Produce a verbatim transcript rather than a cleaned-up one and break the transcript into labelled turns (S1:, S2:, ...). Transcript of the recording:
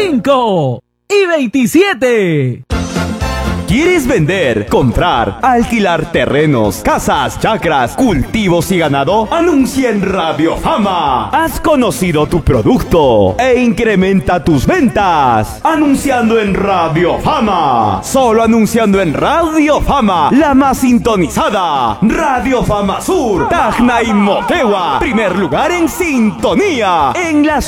S1: cinco y veintisiete.
S2: ¿Quieres vender, comprar, alquilar terrenos, casas, chacras, cultivos y ganado? Anuncia en Radio Fama. Has conocido tu producto e incrementa tus ventas. Anunciando en Radio Fama. Solo anunciando en Radio Fama, la más sintonizada. Radio Fama Sur, Tacna y Moquegua. Primer lugar en sintonía en la